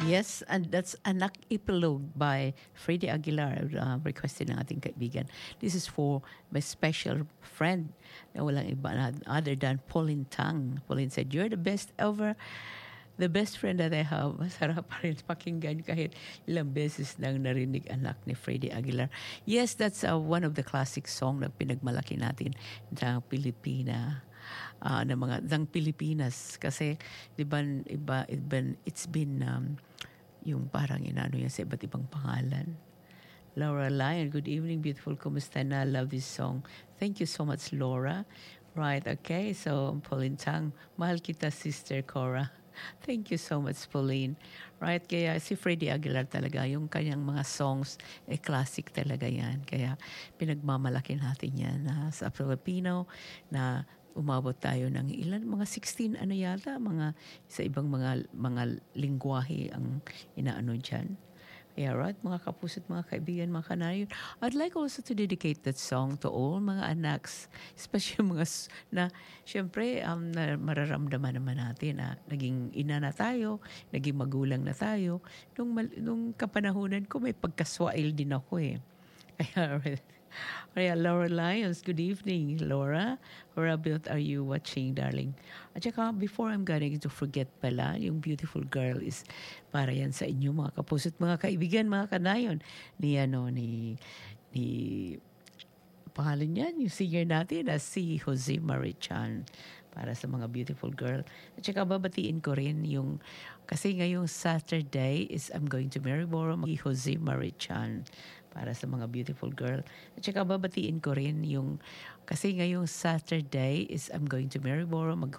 Yes, and that's Anak Epilogue by Freddie Aguilar, requested ng ating kaibigan. This is for my special friend na walang iba other than Pauline Tang. Pauline said, "You're the best ever, the best friend that I have." Masarap pa rin pakinggan kahit ilang beses nang narinig Anak ni Freddie Aguilar. Yes, that's one of the classic song na pinagmalaki natin sa Pilipina. Ng Pilipinas kasi 'di ba it's been yung parang inaano yan sa iba't ibang pangalan. Laura Lyon, good evening, beautiful. Kumusta na? Love this song. Thank you so much, Laura. Right, okay. So, Pauline Tang, mahal kita, Sister Cora. Thank you so much, Pauline. Right, kaya si Freddie Aguilar talaga, yung kanyang mga songs, classic talaga yan. Kaya pinagmamalaki natin yan sa Filipino na umabot tayo ng ilan, mga 16 ano yata, mga sa ibang mga lingwahe ang inaano dyan. Yeah, right, mga kapuso't mga kaibigan, mga kanayon. I'd like also to dedicate that song to all mga anaks, especially na syempre na mararamdaman naman natin na naging ina na tayo, naging magulang na tayo. Nung kapanahunan ko may pagkaswail din ako eh. Kaya Laura Lyons, good evening, Laura. Whereabout are you watching, darling? At saka, before I'm going to forget pala, yung Beautiful Girl is para yan sa inyo, mga kapuso't mga kaibigan, mga kanayon. Ni pangalan yan, yung singer natin na si Jose Marichan para sa mga Beautiful Girl. At saka babatiin ko rin yung, kasi ngayong Saturday is I'm going to Maryborough, Jose Marichan para sa mga Beautiful Girl. At saka babatiin ko rin yung, kasi ngayong Saturday is I'm going to Maryborough,